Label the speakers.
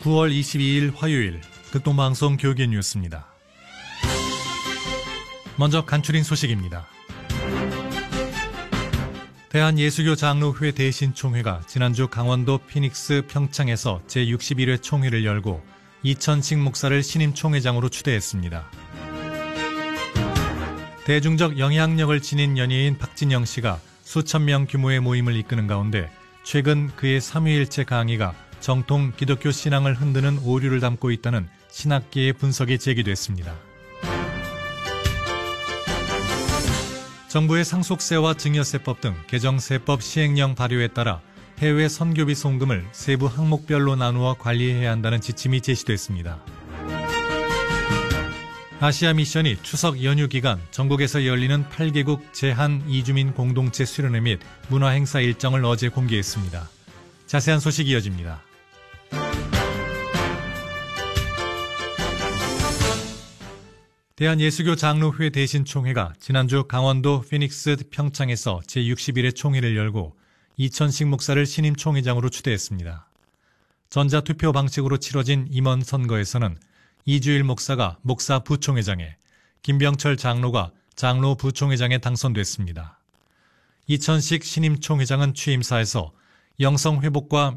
Speaker 1: 9월 22일 화요일 극동방송 교육의 뉴스입니다. 먼저 간추린 소식입니다. 대한예수교 장로회 대신총회가 지난주 강원도 피닉스 평창에서 제61회 총회를 열고 이천식 목사를 신임 총회장으로 추대했습니다. 대중적 영향력을 지닌 연예인 박진영 씨가 수천 명 규모의 모임을 이끄는 가운데 최근 그의 삼위일체 강의가 정통 기독교 신앙을 흔드는 오류를 담고 있다는 신학계의 분석이 제기됐습니다. 정부의 상속세와 증여세법 등 개정세법 시행령 발효에 따라 해외 선교비 송금을 세부 항목별로 나누어 관리해야 한다는 지침이 제시됐습니다. 아시아 미션이 추석 연휴 기간 전국에서 열리는 8개국 제한 이주민 공동체 수련회 및 문화행사 일정을 어제 공개했습니다. 자세한 소식 이어집니다. 대한예수교 장로회 대신총회가 지난주 강원도 피닉스 평창에서 제61회 총회를 열고 이천식 목사를 신임 총회장으로 추대했습니다. 전자투표 방식으로 치러진 임원 선거에서는 이주일 목사가 목사 부총회장에, 김병철 장로가 장로 부총회장에 당선됐습니다. 이천식 신임 총회장은 취임사에서 영성회복과